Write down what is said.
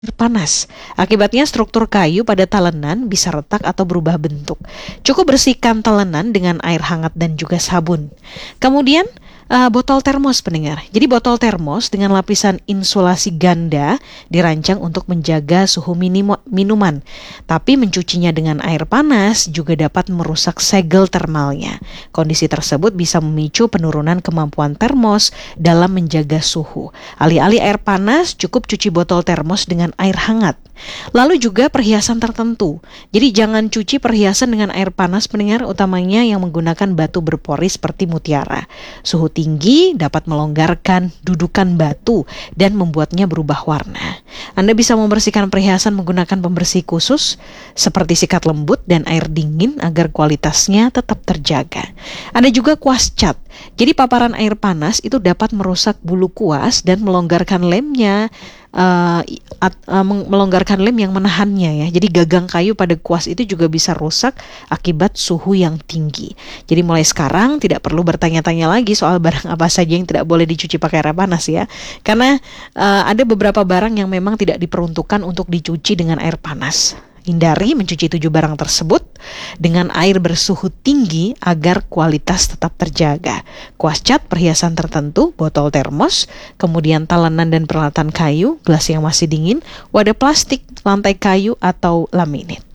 panas. Akibatnya struktur kayu pada talenan bisa retak atau berubah bentuk. Cukup bersihkan talenan dengan air hangat dan juga sabun. Kemudian botol termos pendengar. Jadi botol termos dengan lapisan insulasi ganda dirancang untuk menjaga suhu minuman. Tapi mencucinya dengan air panas juga dapat merusak segel termalnya. Kondisi tersebut bisa memicu penurunan kemampuan termos dalam menjaga suhu. Alih-alih air panas, cukup cuci botol termos dengan air hangat. Lalu juga perhiasan tertentu. Jadi jangan cuci perhiasan dengan air panas pendengar, utamanya yang menggunakan batu berpori seperti mutiara. Suhu tinggi dapat melonggarkan dudukan batu dan membuatnya berubah warna. Anda bisa membersihkan perhiasan menggunakan pembersih khusus seperti sikat lembut dan air dingin agar kualitasnya tetap terjaga. Ada juga kuas cat. Jadi paparan air panas itu dapat merusak bulu kuas dan melonggarkan lemnya, melonggarkan lem yang menahannya ya. Jadi gagang kayu pada kuas itu juga bisa rusak akibat suhu yang tinggi. Jadi mulai sekarang tidak perlu bertanya-tanya lagi soal barang apa saja yang tidak boleh dicuci pakai air panas ya. Karena ada beberapa barang yang memang tidak diperuntukkan untuk dicuci dengan air panas. Hindari mencuci 7 barang tersebut dengan air bersuhu tinggi agar kualitas tetap terjaga. Kuas cat, perhiasan tertentu, botol termos, kemudian talenan dan peralatan kayu, gelas yang masih dingin, wadah plastik, lantai kayu atau laminate.